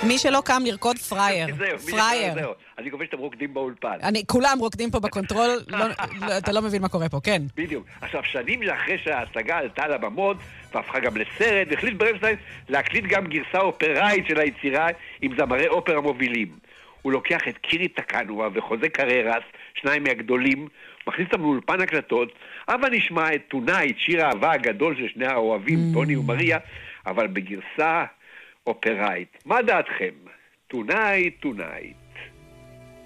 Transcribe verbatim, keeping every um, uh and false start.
מי שלא קם לרקוד פרייר. פרייר. אני קובע שאתם רוקדים באולפן. כולם רוקדים פה בקונטרול, אתה לא מבין מה קורה פה, כן. בדיוק. עכשיו, שנים אחרי שההשגה עלתה לבמות, והפכה גם לסרט, החליט ברנשטיין להקליט גם גרסה אופראית של היצירה עם זמרי אופרה מובילים. הוא לוקח את קירי טקנואה וחוזה קררס, שניים מהגדולים, מכניס אותם לאולפן הקלטות, אבל נשמע את טונייט, שיר האהבה הגדול של שני האוהבים, טוני ומריה, אבל בגרסה אופראית. מה דעתכם? טונייט, טונייט.